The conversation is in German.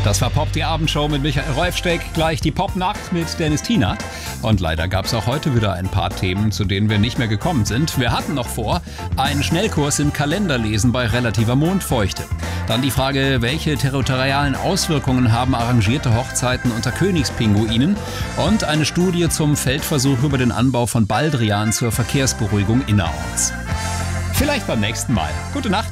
Das war Pop, die Abendshow mit Michael Rolfsteck, gleich die Popnacht mit Dennis Tienert. Und leider gab es auch heute wieder ein paar Themen, zu denen wir nicht mehr gekommen sind. Wir hatten noch vor, einen Schnellkurs im Kalenderlesen bei relativer Mondfeuchte. Dann die Frage, welche territorialen Auswirkungen haben arrangierte Hochzeiten unter Königspinguinen? Und eine Studie zum Feldversuch über den Anbau von Baldrian zur Verkehrsberuhigung innerorts. Vielleicht beim nächsten Mal. Gute Nacht.